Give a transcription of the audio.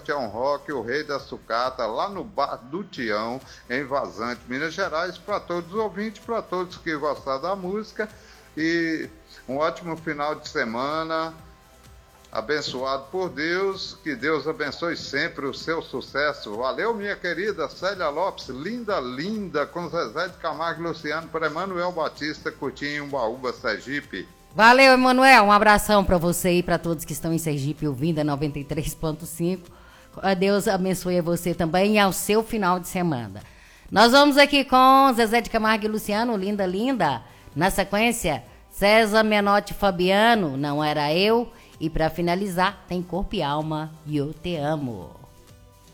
Tião Roque, o rei da sucata, lá no bar do Tião, em Vazante, Minas Gerais, para todos os ouvintes, para todos que gostaram da música, e um ótimo final de semana, abençoado por Deus, que Deus abençoe sempre o seu sucesso. Valeu, minha querida Célia Lopes, linda, linda, com Zezé de Camargo e Luciano, para Emanuel Batista, Coutinho, Umbaúba, Sergipe. Valeu, Emanuel, um abração para você e para todos que estão em Sergipe ouvindo a 93.5. Deus abençoe a você também e ao seu final de semana. Nós vamos aqui com Zezé de Camargo e Luciano, linda, linda. Na sequência, César Menotti Fabiano, Não Era Eu. E para finalizar, tem Corpo e Alma e Eu Te Amo.